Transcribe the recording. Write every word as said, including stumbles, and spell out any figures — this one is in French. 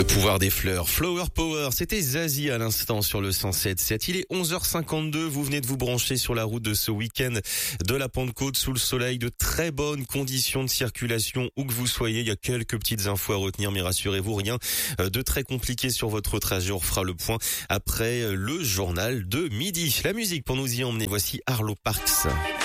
Le pouvoir des fleurs, Flower Power, c'était Zazie à l'instant sur le cent sept virgule sept. Il est onze heures cinquante-deux, vous venez de vous brancher sur la route de ce week-end de la Pentecôte sous le soleil, de très bonnes conditions de circulation où que vous soyez. Il y a quelques petites infos à retenir, mais rassurez-vous, rien de très compliqué sur votre trajet. On refera le point après le journal de midi. La musique pour nous y emmener, voici Arlo Parks.